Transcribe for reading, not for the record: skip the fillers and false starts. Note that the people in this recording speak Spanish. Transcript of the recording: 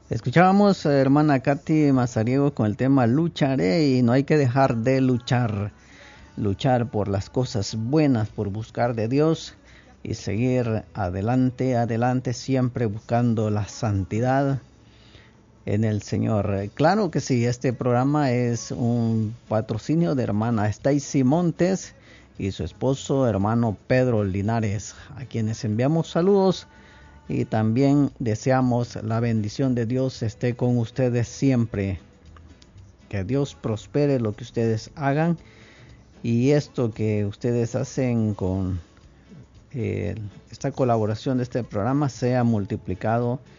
Escuchábamos a hermana Katy Mazariego con el tema lucharé y no hay que dejar de luchar. Luchar por las cosas buenas, por buscar de Dios y seguir adelante, adelante, siempre buscando la santidad en el Señor. Claro que sí, este programa es un patrocinio de hermana Stacy Montes y su esposo, hermano Pedro Linares, a quienes enviamos saludos y también deseamos la bendición de Dios esté con ustedes siempre. Que Dios prospere lo que ustedes hagan y esto que ustedes hacen con esta colaboración de este programa sea multiplicado